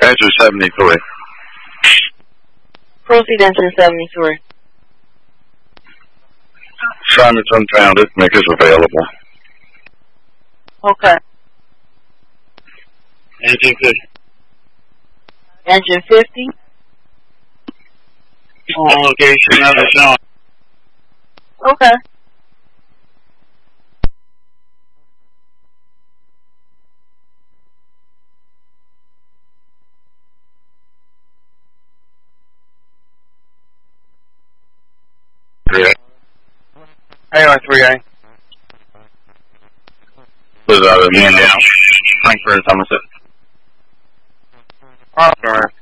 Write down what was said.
answer 73. Proceed answer 73. Simon's unfounded. Make us available. Okay. Engine 50. Engine 50. On location of the zone. Okay. AR-3A. Was out of man down. Frankfurt, Somerset. Alright.